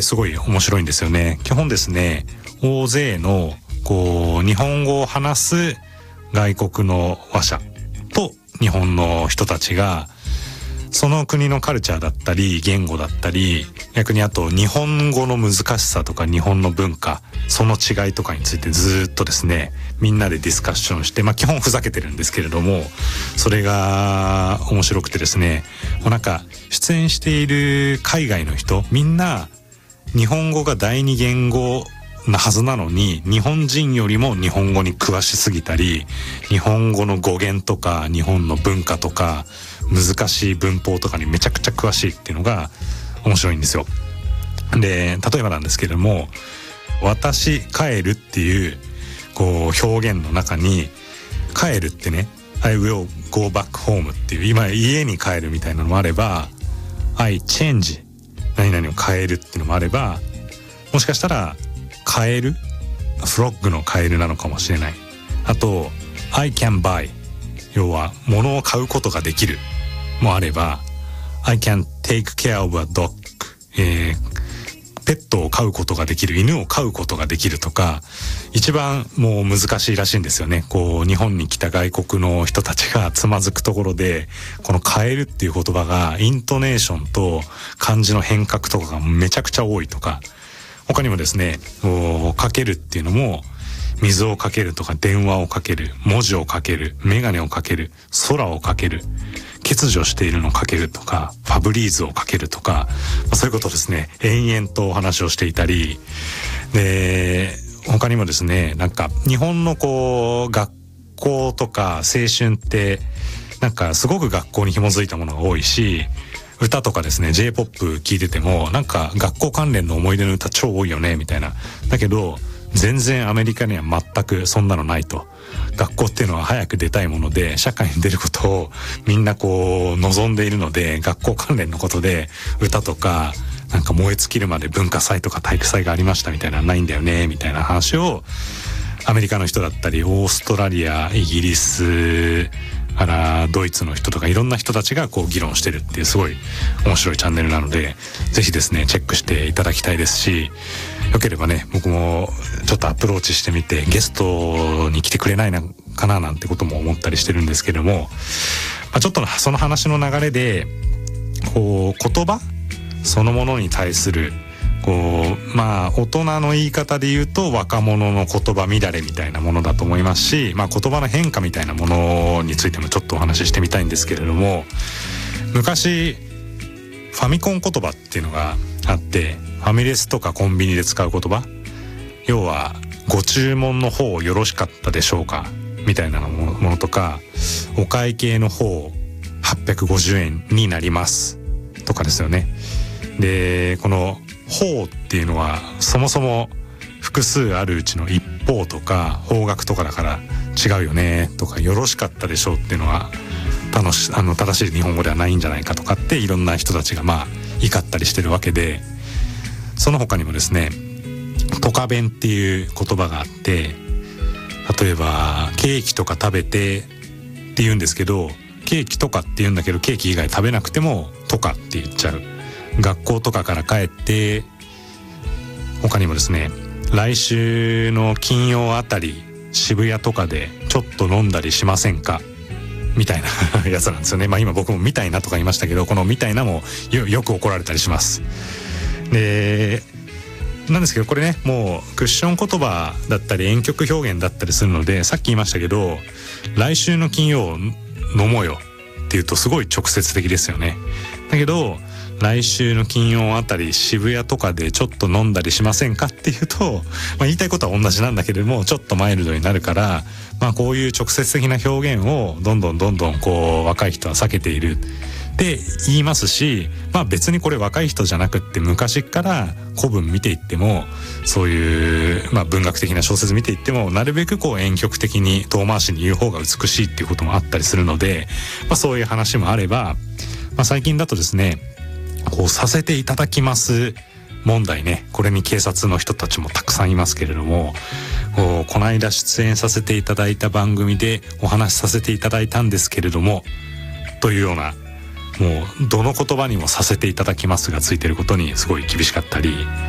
れすごい面白いんですよね。基本ですね、大勢のこう日本語を話す外国の話者と日本の人たちがその国のカルチャーだったり言語だったり、逆にあと日本語の難しさとか日本の文化、その違いとかについてずっとですね、みんなでディスカッションして、基本ふざけてるんですけれども、それが面白くてですね、もうなんか出演している海外の人みんな日本語が第二言語なはずなのに、日本人よりも日本語に詳しすぎたり、日本語の語源とか日本の文化とか難しい文法とかにめちゃくちゃ詳しいっていうのが面白いんですよ。で、例えばなんですけれども、私帰るっていうこう表現の中に、帰るってね、I will go back home っていう今家に帰るみたいなのもあれば、I change 何々を変えるっていうのもあれば、もしかしたらカエル、フロッグのカエルなのかもしれない。あと I can buy、 要は物を買うことができるもあれば、 I can take care of a dog、ペットを飼うことができる、犬を飼うことができるとか、一番もう難しいらしいんですよね。こう日本に来た外国の人たちがつまずくところで、このカエルっていう言葉がイントネーションと漢字の変革とかがめちゃくちゃ多いとか、他にもですね、かけるっていうのも、水をかけるとか電話をかける、文字をかける、メガネをかける、空をかける、欠如しているのをかけるとか、ファブリーズをかけるとか、そういうことですね、延々とお話をしていたりで、他にもですね、なんか日本のこう学校とか青春ってなんかすごく学校に紐づいたものが多いし、歌とかですね J-POP 聴いててもなんか学校関連の思い出の歌超多いよねみたいな。だけど全然アメリカには全くそんなのないと。学校っていうのは早く出たいもので、社会に出ることをみんなこう望んでいるので、学校関連のことで歌とかなんか燃え尽きるまで文化祭とか体育祭がありましたみたいなのないんだよねみたいな話を、アメリカの人だったりオーストラリア、イギリスからドイツの人とかいろんな人たちがこう議論してるっていうすごい面白いチャンネルなので、ぜひですねチェックしていただきたいですし、よければね僕もちょっとアプローチしてみてゲストに来てくれないかななんてことも思ったりしてるんですけども、ちょっとその話の流れでこう言葉そのものに対するこう大人の言い方で言うと若者の言葉乱れみたいなものだと思いますし、言葉の変化みたいなものについてもちょっとお話ししてみたいんですけれども、昔ファミコン言葉っていうのがあって、ファミレスとかコンビニで使う言葉、要はご注文の方よろしかったでしょうかみたいなものとか、お会計の方850円になりますとかですよね。でこの方っていうのはそもそも複数あるうちの一方とか方角とかだから違うよねとか、よろしかったでしょうっていうのは正しい日本語ではないんじゃないかとかっていろんな人たちが怒ったりしてるわけで、その他にもですねトカ弁っていう言葉があって、例えばケーキとか食べてって言うんですけど、ケーキとかって言うんだけどケーキ以外食べなくてもとかって言っちゃう。学校とかから帰って、他にもですね来週の金曜あたり渋谷とかでちょっと飲んだりしませんかみたいなやつなんですよね。今僕もみたいなとか言いましたけど、このみたいなもよく怒られたりします。でなんですけど、これねもうクッション言葉だったり婉曲表現だったりするので、さっき言いましたけど来週の金曜飲もうよっていうとすごい直接的ですよね。だけど来週の金曜あたり渋谷とかでちょっと飲んだりしませんかっていうと、言いたいことは同じなんだけれどもちょっとマイルドになるから、こういう直接的な表現をどんどんこう若い人は避けているって言いますし、別にこれ若い人じゃなくって昔から古文見ていってもそういう文学的な小説見ていってもなるべくこう婉曲的に遠回しに言う方が美しいっていうこともあったりするので、そういう話もあれば、最近だとですねこうさせていただきます問題ね、これに警察の人たちもたくさんいますけれども、この間出演させていただいた番組でお話しさせていただいたんですけれどもというような、もうどの言葉にもさせていただきますがついてることにすごい厳しかったり、